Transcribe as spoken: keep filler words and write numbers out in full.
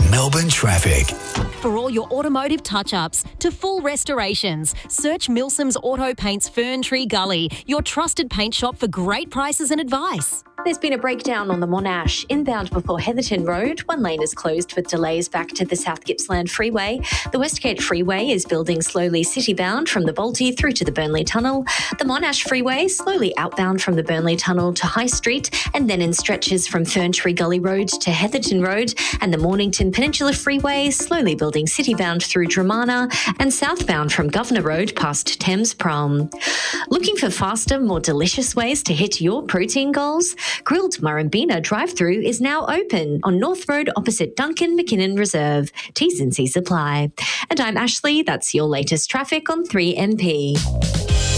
Melbourne traffic. For all your automotive touch-ups to full restorations, search Milsom's Auto Paints Fern Tree Gully, your trusted paint shop for great prices and advice. There's been a breakdown on the Monash. Inbound before Heatherton Road, one lane is closed with delays back to the South Gippsland Freeway. The Westgate Freeway is building slowly citybound from the Balti through to the Burnley Tunnel. The Monash Freeway slowly outbound from the Burnley Tunnel to High Street and then in stretches from Fern Tree Gully Road to Heatherton Road. And the Mornington Peninsula Freeway slowly building citybound through Dramana and southbound from Governor Road past Thames Prom. Looking for faster, more delicious ways to hit your protein goals? Grilled Murrumbina drive-through is now open on North Road opposite Duncan McKinnon Reserve. T's and C's apply. And I'm Ashley. That's your latest traffic on three M P.